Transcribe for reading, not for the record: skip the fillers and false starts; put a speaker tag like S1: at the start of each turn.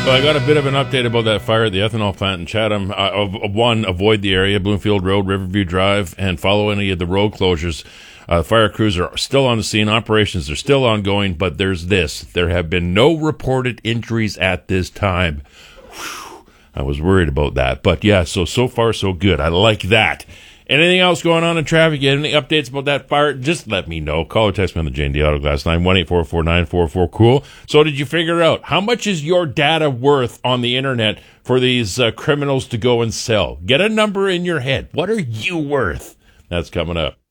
S1: Well, I got a bit of an update about that fire at the ethanol plant in Chatham. One, avoid the area, Bloomfield Road, Riverview Drive, and follow any of the road closures. Fire crews are still on the scene. Operations are still ongoing, but there's this. There have been no reported injuries at this time. Whew, I was worried about that. But yeah, so far so good. I like that. Anything else going on in traffic? Any updates about that fire? Just let me know. Call or text me on the J&D Auto Glass line, 1-844-944-COOL. So did you figure out how much is your data worth on the internet for these criminals to go and sell? Get a number in your head. What are you worth? That's coming up.